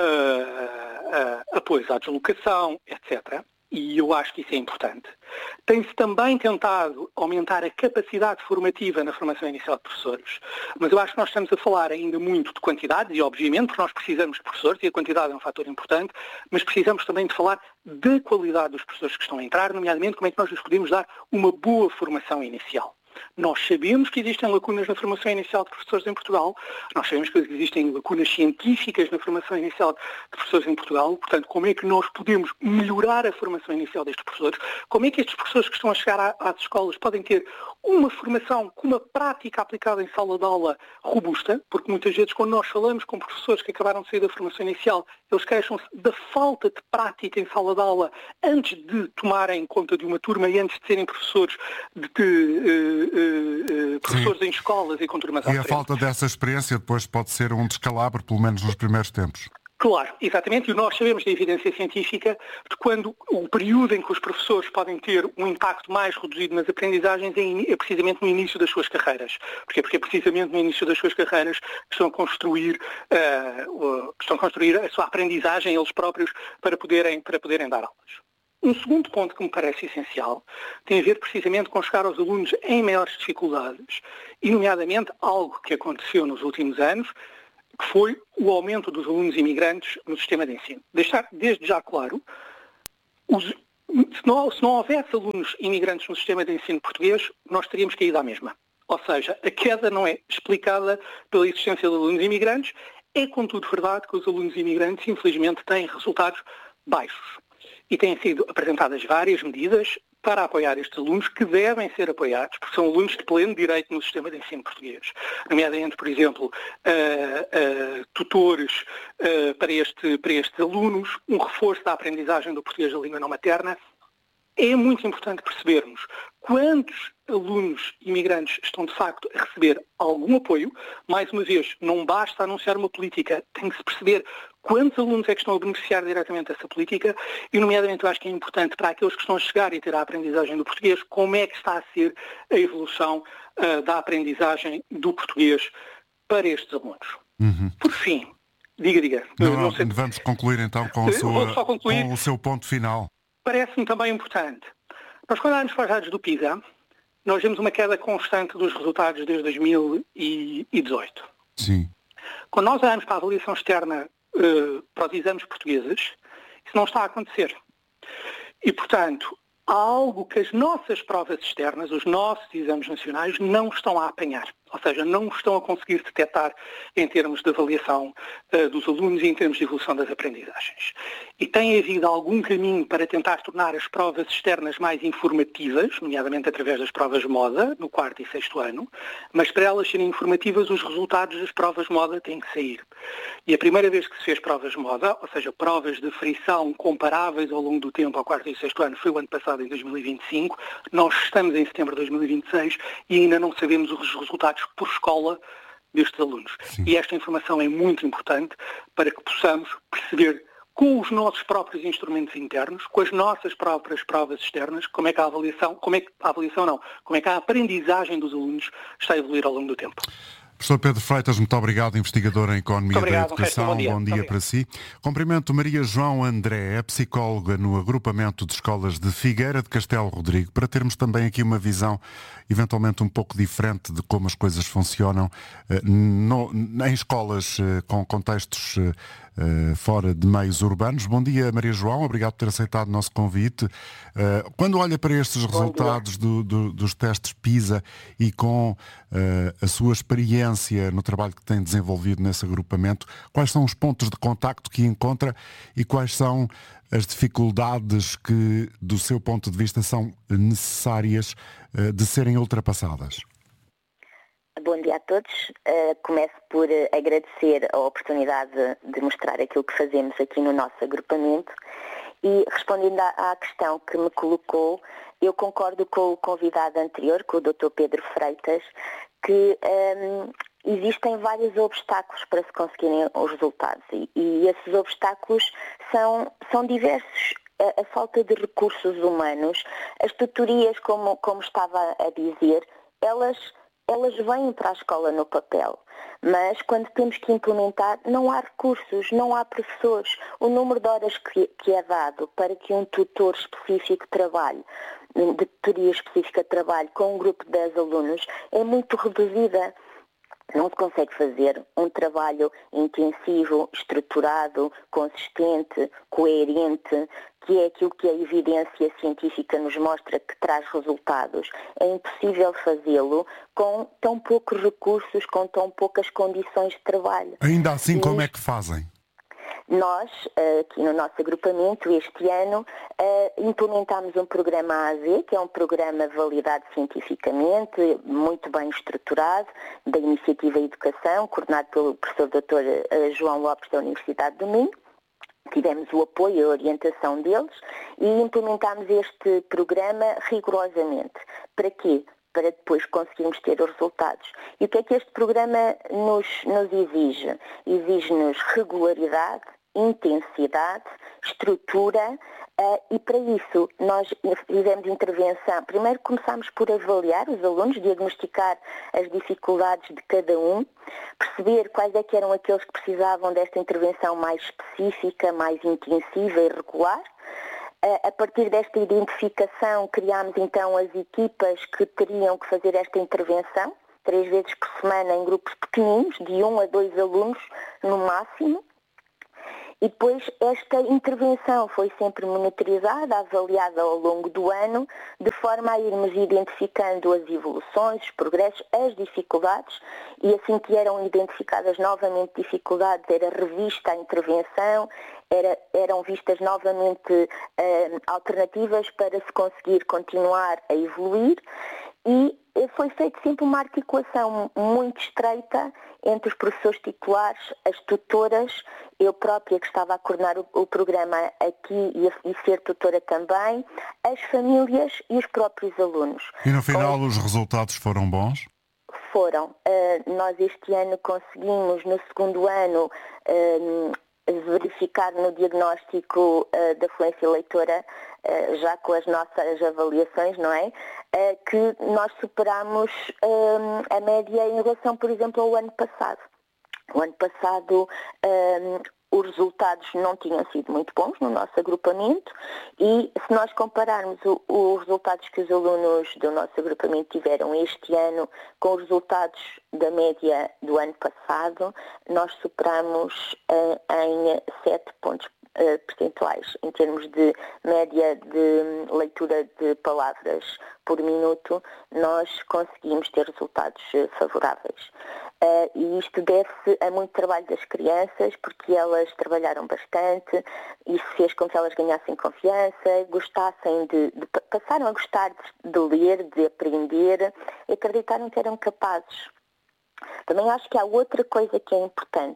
apoios à deslocação, etc. E eu acho que isso é importante. Tem-se também tentado aumentar a capacidade formativa na formação inicial de professores, mas eu acho que nós estamos a falar ainda muito de quantidade, e obviamente porque nós precisamos de professores, e a quantidade é um fator importante, mas precisamos também de falar da qualidade dos professores que estão a entrar, nomeadamente como é que nós lhes podemos dar uma boa formação inicial. Nós sabemos que existem lacunas na formação inicial de professores em Portugal, nós sabemos que existem lacunas científicas na formação inicial de professores em Portugal, portanto, como é que nós podemos melhorar a formação inicial destes professores? Como é que estes professores que estão a chegar às escolas podem ter uma formação com uma prática aplicada em sala de aula robusta? Porque muitas vezes, quando nós falamos com professores que acabaram de sair da formação inicial, eles queixam-se da falta de prática em sala de aula antes de tomarem conta de uma turma e antes de serem professores professores em escolas e com turmas à frente. E a falta dessa experiência depois pode ser um descalabro, pelo menos nos primeiros tempos. Claro, exatamente, e nós sabemos da evidência científica de quando o período em que os professores podem ter um impacto mais reduzido nas aprendizagens é precisamente no início das suas carreiras. Porquê? Porque é precisamente no início das suas carreiras que estão a construir a sua aprendizagem eles próprios para poderem dar aulas. Um segundo ponto que me parece essencial tem a ver precisamente com chegar aos alunos em maiores dificuldades, e nomeadamente algo que aconteceu nos últimos anos, que foi o aumento dos alunos imigrantes no sistema de ensino. Deixar desde já claro, se não houvesse alunos imigrantes no sistema de ensino português, nós teríamos caído à mesma. Ou seja, a queda não é explicada pela existência de alunos imigrantes, é contudo verdade que os alunos imigrantes, infelizmente, têm resultados baixos. E têm sido apresentadas várias medidas para apoiar estes alunos, que devem ser apoiados, porque são alunos de pleno direito no sistema de ensino português. Nomeadamente, por exemplo, tutores para estes alunos, um reforço da aprendizagem do português da língua não materna. É muito importante percebermos quantos alunos imigrantes estão, de facto, a receber algum apoio. Mais uma vez, não basta anunciar uma política, tem que se perceber quantos alunos é que estão a beneficiar diretamente dessa política e, nomeadamente, eu acho que é importante para aqueles que estão a chegar e ter a aprendizagem do português, como é que está a ser a evolução da aprendizagem do português para estes alunos. Por fim, diga. Não sei. Vamos concluir então com o seu ponto final. Parece-me também importante. Nós, quando olhamos para os dados do PISA, nós vemos uma queda constante dos resultados desde 2018. Sim. Quando nós olhamos para a avaliação externa para os exames portugueses, isso não está a acontecer. E, portanto, há algo que as nossas provas externas, os nossos exames nacionais, não estão a apanhar. Ou seja, não estão a conseguir detectar em termos de avaliação dos alunos e em termos de evolução das aprendizagens. E tem havido algum caminho para tentar tornar as provas externas mais informativas, nomeadamente através das provas moda, no 4º e 6º ano, mas para elas serem informativas, os resultados das provas moda têm que sair. E a primeira vez que se fez provas moda, ou seja, provas de frição comparáveis ao longo do tempo ao 4º e 6º ano, foi o ano passado, em 2025. Nós estamos em setembro de 2026 e ainda não sabemos os resultados por escola destes alunos. Sim. E esta informação é muito importante para que possamos perceber com os nossos próprios instrumentos internos, com as nossas próprias provas externas, como é que a aprendizagem dos alunos está a evoluir ao longo do tempo. Professor Pedro Freitas, muito obrigado, investigador em Economia da Educação. Bom dia para si. Cumprimento Maria João André, é psicóloga no agrupamento de escolas de Figueira de Castelo Rodrigo, para termos também aqui uma visão eventualmente um pouco diferente de como as coisas funcionam em escolas com contextos fora de meios urbanos. Bom dia, Maria João, obrigado por ter aceitado o nosso convite. Quando olha para estes resultados dos testes PISA e com a sua experiência no trabalho que tem desenvolvido nesse agrupamento, quais são os pontos de contacto que encontra e quais são as dificuldades que, do seu ponto de vista, são necessárias de serem ultrapassadas? Bom dia a todos. Começo por agradecer a oportunidade de mostrar aquilo que fazemos aqui no nosso agrupamento e, respondendo à questão que me colocou, eu concordo com o convidado anterior, com o Dr. Pedro Freitas, que existem vários obstáculos para se conseguirem os resultados e esses obstáculos são diversos. A falta de recursos humanos, as tutorias, como estava a dizer, elas vêm para a escola no papel, mas quando temos que implementar não há recursos, não há professores. O número de horas que é dado para que um tutor específico trabalhe, de tutoria específica trabalhe com um grupo de 10 alunos, é muito reduzida. não se consegue fazer um trabalho intensivo, estruturado, consistente, coerente, que é aquilo que a evidência científica nos mostra que traz resultados. É impossível fazê-lo com tão poucos recursos, com tão poucas condições de trabalho. Ainda assim, como é que fazem? Nós, aqui no nosso agrupamento, este ano, implementámos um programa AZ, que é um programa validado cientificamente, muito bem estruturado, da Iniciativa Educação, coordenado pelo professor Dr. João Lopes da Universidade do Minho. Tivemos o apoio e a orientação deles e implementámos este programa rigorosamente. Para quê? Para depois conseguirmos ter os resultados. E o que é que este programa nos exige? Exige-nos regularidade, intensidade, estrutura, e para isso nós fizemos intervenção. Primeiro começámos por avaliar os alunos, diagnosticar as dificuldades de cada um, perceber quais é que eram aqueles que precisavam desta intervenção mais específica, mais intensiva e regular. A partir desta identificação, criámos então as equipas que teriam que fazer esta intervenção, 3 vezes por semana em grupos pequeninos, de 1 a 2 alunos no máximo. E depois esta intervenção foi sempre monitorizada, avaliada ao longo do ano, de forma a irmos identificando as evoluções, os progressos, as dificuldades, e assim que eram identificadas novamente dificuldades, era revista a intervenção, eram vistas novamente alternativas para se conseguir continuar a evoluir, e foi feita sempre uma articulação muito estreita entre os professores titulares, as tutoras, eu própria que estava a coordenar o programa aqui e ser tutora também, as famílias e os próprios alunos. E no final os resultados foram bons? Foram. Nós este ano conseguimos, no segundo ano, verificar no diagnóstico da fluência leitora, já com as nossas avaliações, não é? Que nós superámos a média em relação, por exemplo, ao ano passado. O ano passado os resultados não tinham sido muito bons no nosso agrupamento e se nós compararmos os resultados que os alunos do nosso agrupamento tiveram este ano com os resultados da média do ano passado, nós superamos em 7 pontos percentuais em termos de média de leitura de palavras por minuto. Nós conseguimos ter resultados favoráveis. E isto deve-se a muito trabalho das crianças, porque elas trabalharam bastante, isso fez com que elas ganhassem confiança, gostassem passaram a gostar de ler, de aprender, e acreditaram que eram capazes. Também acho que há outra coisa que é importante.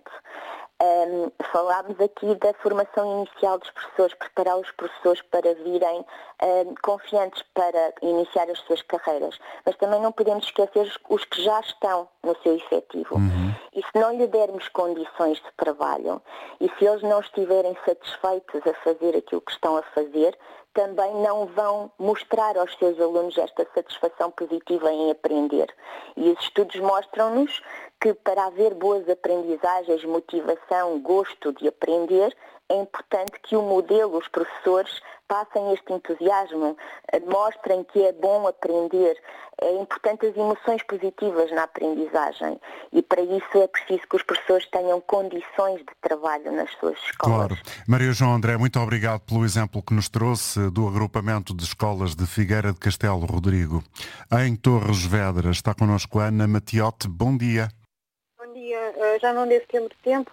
Falámos aqui da formação inicial dos professores, preparar os professores para virem confiantes para iniciar as suas carreiras, mas também não podemos esquecer os que já estão no seu efetivo. E se não lhe dermos condições de trabalho e se eles não estiverem satisfeitos a fazer aquilo que estão a fazer, também não vão mostrar aos seus alunos esta satisfação positiva em aprender. E os estudos mostram-nos que para haver boas aprendizagens, motivação, gosto de aprender, é importante que o modelo, os professores, passem este entusiasmo, mostrem que é bom aprender. É importante as emoções positivas na aprendizagem e para isso é preciso que os professores tenham condições de trabalho nas suas escolas. Claro. Maria João André, muito obrigado pelo exemplo que nos trouxe do agrupamento de escolas de Figueira de Castelo Rodrigo. Em Torres Vedras está connosco a Ana Matiote. Bom dia. Bom dia. Já não desse tempo.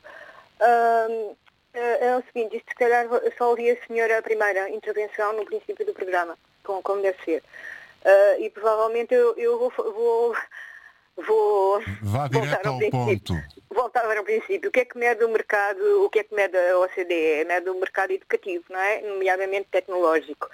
É o seguinte, isto se calhar só ouvi a senhora a primeira intervenção no princípio do programa, como deve ser. E provavelmente eu vou vá direto ao ponto. Voltar ao princípio. O que é que mede o mercado, o que é que mede a OCDE? Mede o mercado educativo, não é? Nomeadamente tecnológico.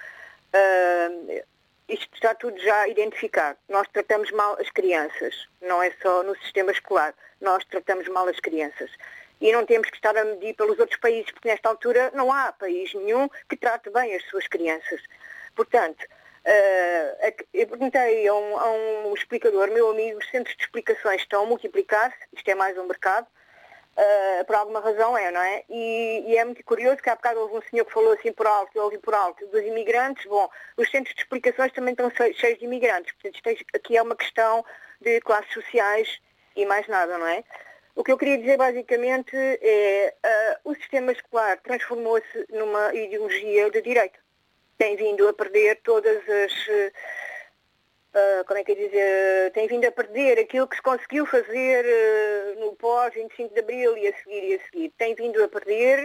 Isto está tudo já identificado. Nós tratamos mal as crianças, não é só no sistema escolar. Nós tratamos mal as crianças. E não temos que estar a medir pelos outros países, porque nesta altura não há país nenhum que trate bem as suas crianças. Portanto, eu perguntei a um explicador, meu amigo, os centros de explicações estão a multiplicar-se, isto é mais um mercado, por alguma razão não é? E é muito curioso que há bocado houve um senhor que falou assim por alto, eu ouvi por alto, dos imigrantes. Bom, os centros de explicações também estão cheios de imigrantes, portanto isto aqui é uma questão de classes sociais e mais nada, não é? O que eu queria dizer basicamente é o sistema escolar transformou-se numa ideologia de direita. Tem vindo a perder todas as... tem vindo a perder aquilo que se conseguiu fazer no pós-25 de Abril e a seguir. Tem vindo a perder.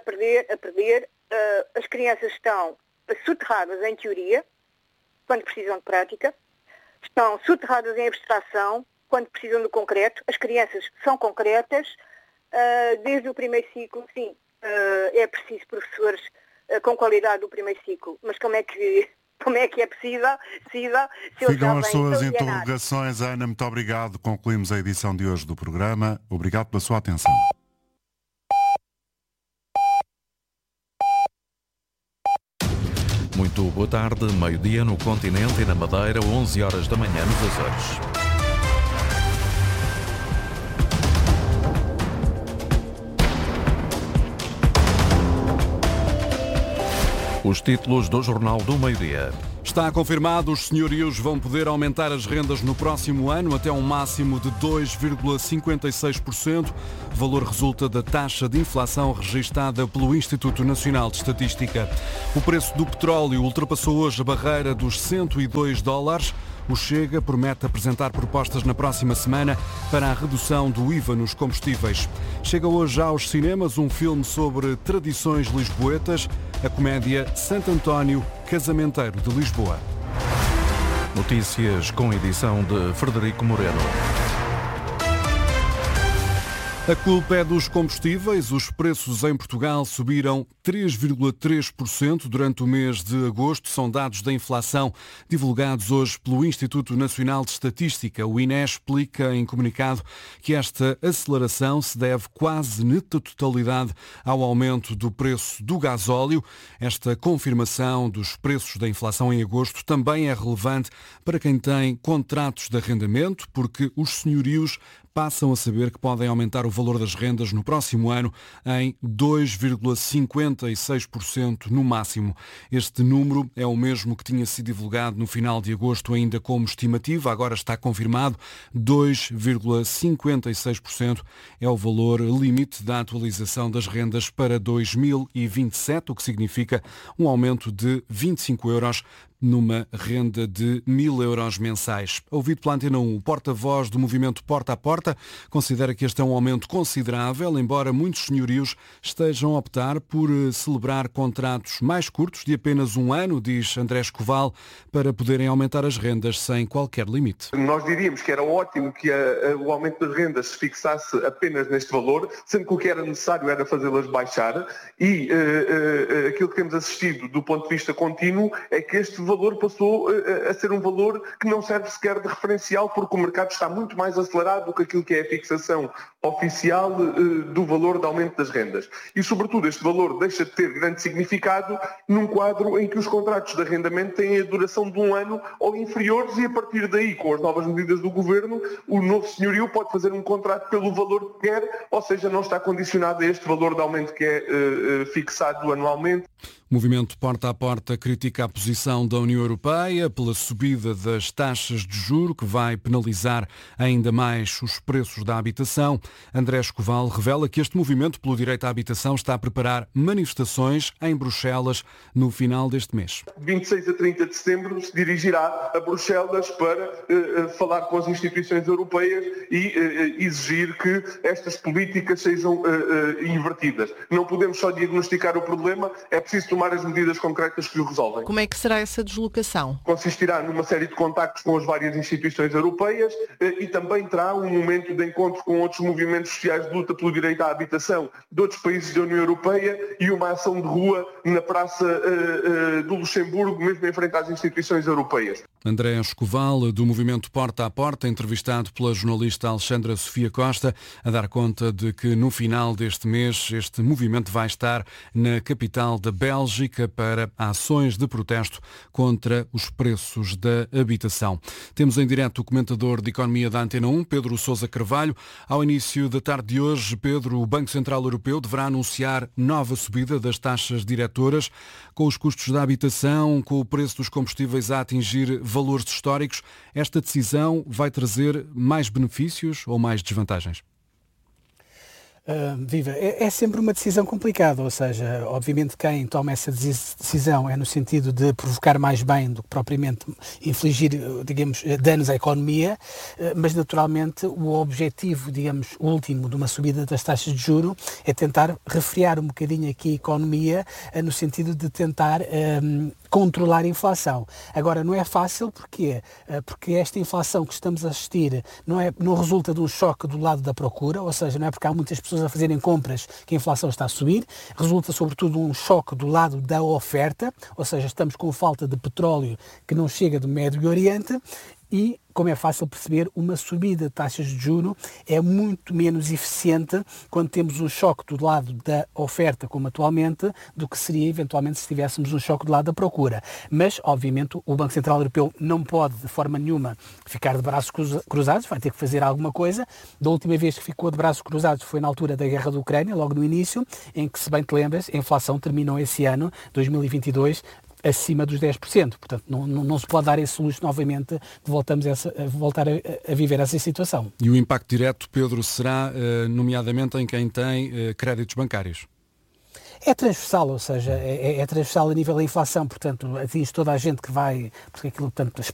As crianças estão soterradas em teoria, quando precisam de prática. Estão soterradas em abstração, quando precisam do concreto. As crianças são concretas. Desde o primeiro ciclo, sim, é preciso professores com qualidade do primeiro ciclo. Mas como é que é possível? Ficam as suas interrogações, Ana. Muito obrigado. Concluímos a edição de hoje do programa. Obrigado pela sua atenção. Muito boa tarde. Meio-dia no continente e na Madeira, 11 horas da manhã nos Açores. Os títulos do Jornal do Meio-Dia. Está confirmado, os senhorios vão poder aumentar as rendas no próximo ano até um máximo de 2,56%. O valor resulta da taxa de inflação registada pelo Instituto Nacional de Estatística. O preço do petróleo ultrapassou hoje a barreira dos $102. O Chega promete apresentar propostas na próxima semana para a redução do IVA nos combustíveis. Chega hoje aos cinemas um filme sobre tradições lisboetas, a comédia Santo António, Casamenteiro de Lisboa. Notícias com edição de Frederico Moreno. A culpa é dos combustíveis. Os preços em Portugal subiram 3,3% durante o mês de agosto. São dados da inflação divulgados hoje pelo Instituto Nacional de Estatística. O INE explica em comunicado que esta aceleração se deve quase na totalidade ao aumento do preço do gasóleo. Esta confirmação dos preços da inflação em agosto também é relevante para quem tem contratos de arrendamento, porque os senhorios passam a saber que podem aumentar o valor das rendas no próximo ano em 2,56% no máximo. Este número é o mesmo que tinha sido divulgado no final de agosto ainda como estimativa, agora está confirmado. 2,56% é o valor limite da atualização das rendas para 2027, o que significa um aumento de 25 euros numa renda de 1.000 euros mensais. Ouvido pela Antena 1, o porta-voz do movimento Porta a Porta considera que este é um aumento considerável, embora muitos senhorios estejam a optar por celebrar contratos mais curtos, de apenas um ano, diz André Escoval, para poderem aumentar as rendas sem qualquer limite. Nós diríamos que era ótimo que o aumento das rendas se fixasse apenas neste valor, sendo que o que era necessário era fazê-las baixar, e aquilo que temos assistido do ponto de vista contínuo é que este valor passou a ser um valor que não serve sequer de referencial, porque o mercado está muito mais acelerado do que aquilo que é a fixação oficial do valor de aumento das rendas. E, sobretudo, este valor deixa de ter grande significado num quadro em que os contratos de arrendamento têm a duração de um ano ou inferiores, e a partir daí, com as novas medidas do Governo, o novo senhorio pode fazer um contrato pelo valor que quer, ou seja, não está condicionado a este valor de aumento que é fixado anualmente. O movimento Porta a Porta critica a posição da União Europeia pela subida das taxas de juro, que vai penalizar ainda mais os preços da habitação. André Escoval revela que este movimento pelo direito à habitação está a preparar manifestações em Bruxelas no final deste mês. 26 a 30 de setembro se dirigirá a Bruxelas para falar com as instituições europeias e exigir que estas políticas sejam invertidas. Não podemos só diagnosticar o problema, é preciso tomar as medidas concretas que o resolvem. Como é que será essa deslocação? Consistirá numa série de contactos com as várias instituições europeias e também terá um momento de encontro com outros movimentos sociais de luta pelo direito à habitação de outros países da União Europeia e uma ação de rua na Praça do Luxemburgo, mesmo em frente às instituições europeias. André Escoval, do movimento Porta a Porta, entrevistado pela jornalista Alexandra Sofia Costa, a dar conta de que no final deste mês este movimento vai estar na capital da Bélgica. Bélgica para ações de protesto contra os preços da habitação. Temos em direto o comentador de Economia da Antena 1, Pedro Sousa Carvalho. Ao início da tarde de hoje, Pedro, o Banco Central Europeu deverá anunciar nova subida das taxas diretoras, com os custos da habitação, com o preço dos combustíveis a atingir valores históricos. Esta decisão vai trazer mais benefícios ou mais desvantagens? Viva, é sempre uma decisão complicada, ou seja, obviamente quem toma essa decisão é no sentido de provocar mais bem do que propriamente infligir, digamos, danos à economia, mas naturalmente o objetivo, digamos, último de uma subida das taxas de juro é tentar refriar um bocadinho aqui a economia, no sentido de tentar controlar a inflação. Agora, não é fácil, porquê? Porque esta inflação que estamos a assistir não resulta de um choque do lado da procura, ou seja, não é porque há muitas pessoas a fazerem compras que a inflação está a subir, resulta sobretudo um choque do lado da oferta, ou seja, estamos com falta de petróleo que não chega do Médio Oriente e, como é fácil perceber, uma subida de taxas de juros é muito menos eficiente quando temos um choque do lado da oferta, como atualmente, do que seria eventualmente se tivéssemos um choque do lado da procura. Mas, obviamente, o Banco Central Europeu não pode, de forma nenhuma, ficar de braços cruzados, vai ter que fazer alguma coisa. Da última vez que ficou de braços cruzados foi na altura da guerra da Ucrânia, logo no início, em que, se bem te lembras, a inflação terminou esse ano, 2022, acima dos 10%. Portanto, não se pode dar esse luxo novamente de voltar a viver essa situação. E o impacto direto, Pedro, será nomeadamente em quem tem créditos bancários? É transversal, ou seja, é transversal a nível da inflação, portanto, atinge toda a gente que vai, porque aquilo, portanto,